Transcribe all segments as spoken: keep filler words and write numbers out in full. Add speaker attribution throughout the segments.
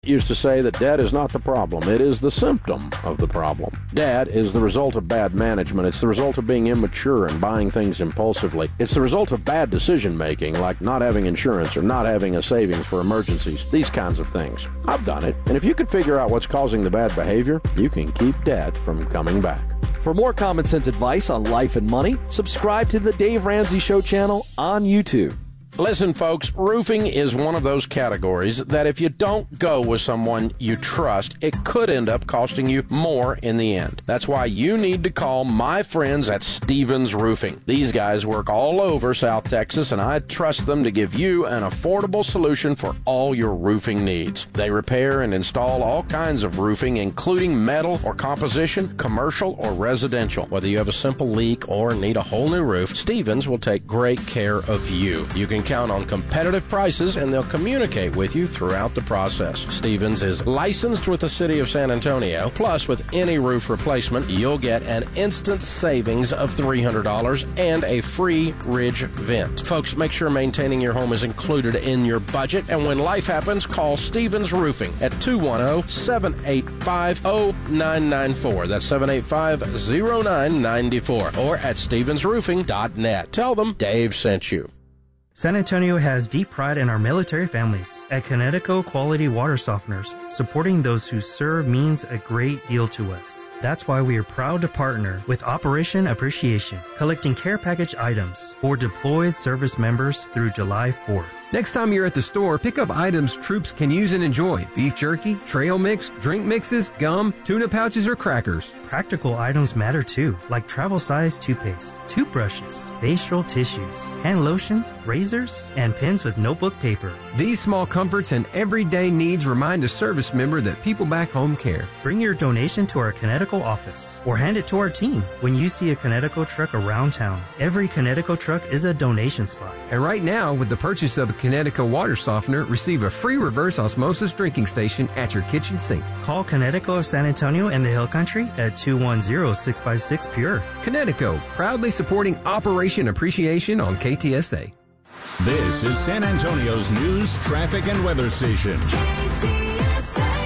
Speaker 1: used to say that debt is not the problem. It is the symptom of the problem. Debt is the result of bad management. It's the result of being immature and buying things impulsively. It's the result of bad decision-making, like not having insurance or not having a savings for emergencies, these kinds of things. I've done it, and if you could figure out what's causing the bad behavior, you can keep debt from coming back.
Speaker 2: For more common sense advice on life and money, subscribe to the Dave Ramsey Show channel on YouTube.
Speaker 1: Listen, folks, roofing is one of those categories that if you don't go with someone you trust, it could end up costing you more in the end. That's why you need to call my friends at Stevens Roofing. These guys work all over South Texas, and I trust them to give you an affordable solution for all your roofing needs. They repair and install all kinds of roofing, including metal or composition, commercial or residential. Whether you have a simple leak or need a whole new roof, Stevens will take great care of you. You can count on competitive prices, and they'll communicate with you throughout the process. Stevens is licensed with the City of San Antonio. Plus, with any roof replacement, you'll get an instant savings of three hundred dollars and a free ridge vent. Folks, make sure maintaining your home is included in your budget, and when life happens, call Stevens Roofing at two one zero, seven eight five, zero nine nine four. That's seven eight five, zero nine nine four, or at stevens roofing dot net. Tell them Dave sent you.
Speaker 3: San Antonio has deep pride in our military families. At Connecticut Quality Water Softeners, supporting those who serve means a great deal to us. That's why we are proud to partner with Operation Appreciation, collecting care package items for deployed service members through July fourth.
Speaker 4: Next time you're at the store, pick up items troops can use and enjoy. Beef jerky, trail mix, drink mixes, gum, tuna pouches, or crackers.
Speaker 3: Practical items matter too, like travel-size toothpaste, toothbrushes, facial tissues, hand lotion, razors, and pens with notebook paper.
Speaker 4: These small comforts and everyday needs remind a service member that people back home care.
Speaker 3: Bring your donation to our Connecticut office or hand it to our team when you see a Connecticut truck around town. Every Connecticut truck is a donation spot.
Speaker 4: And right now, with the purchase of a Connecticut water softener, receive a free reverse osmosis drinking station at your kitchen sink.
Speaker 3: Call Connecticut of San Antonio and the Hill Country at two one zero, six five six, P U R E.
Speaker 4: Connecticut, proudly supporting Operation Appreciation on K T S A.
Speaker 5: This is San Antonio's news, traffic, and weather station.
Speaker 6: K T S A.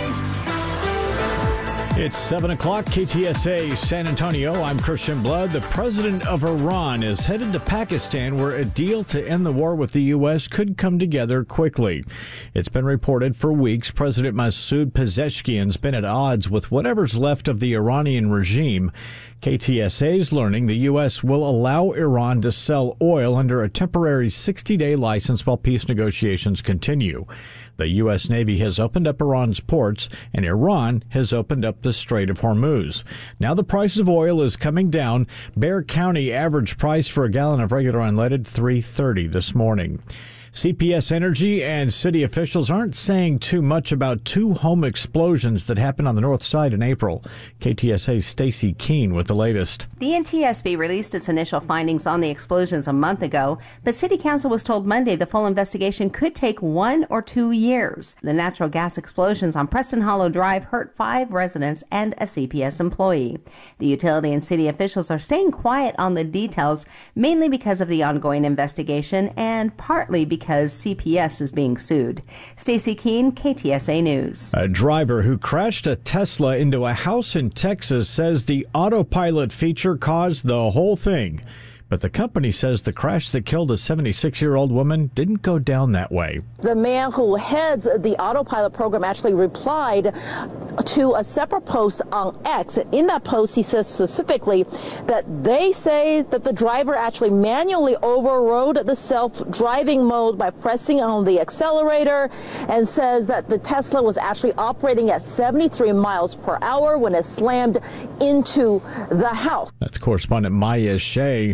Speaker 7: It's seven o'clock, K T S A, San Antonio. I'm Christian Blood. The president of Iran is headed to Pakistan, where a deal to end the war with the U S could come together quickly. It's been reported for weeks President Masoud Pezeshkian's been at odds with whatever's left of the Iranian regime. K T S A is learning the U S will allow Iran to sell oil under a temporary sixty-day license while peace negotiations continue. The U S Navy has opened up Iran's ports, and Iran has opened up the Strait of Hormuz. Now the price of oil is coming down. Bexar County average price for a gallon of regular unleaded, three thirty this morning. C P S Energy and city officials aren't saying too much about two home explosions that happened on the north side in April. K T S A's Stacy Keene with the latest.
Speaker 8: The N T S B released its initial findings on the explosions a month ago, but City Council was told Monday the full investigation could take one or two years. The natural gas explosions on Preston Hollow Drive hurt five residents and a C P S employee. The utility and city officials are staying quiet on the details, mainly because of the ongoing investigation and partly because because C P S is being sued. Stacy Keene, K T S A News.
Speaker 7: A driver who crashed a Tesla into a house in Texas says the autopilot feature caused the whole thing. But the company says the crash that killed a seventy-six-year-old woman didn't go down that way.
Speaker 9: The man who heads the autopilot program actually replied to a separate post on X. In that post, he says specifically that they say that the driver actually manually overrode the self-driving mode by pressing on the accelerator, and says that the Tesla was actually operating at seventy-three miles per hour when it slammed into the house.
Speaker 7: That's correspondent Maya Shea.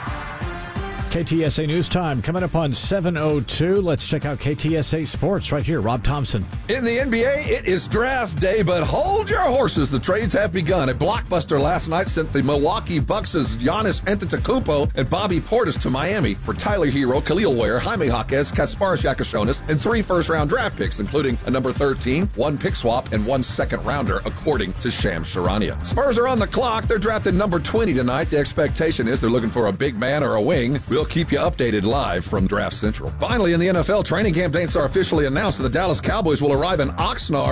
Speaker 7: K T S A News Time coming up on seven oh two. Let's check out K T S A Sports right here. Rob Thompson.
Speaker 10: In the N B A, it is draft day, but hold your horses. The trades have begun. A blockbuster last night sent the Milwaukee Bucks' Giannis Antetokounmpo and Bobby Portis to Miami for Tyler Hero, Khalil Ware, Jaime Jaquez, Kasparas Yakashonis, and three first-round draft picks, including a number thirteen, one pick swap, and one second-rounder, according to Shams Charania. Spurs are on the clock. They're drafted number twenty tonight. The expectation is they're looking for a big man or a wing. We'll keep you updated live from Draft Central. Finally, in the N F L, training camp dates are officially announced, and the Dallas Cowboys will arrive in Oxnard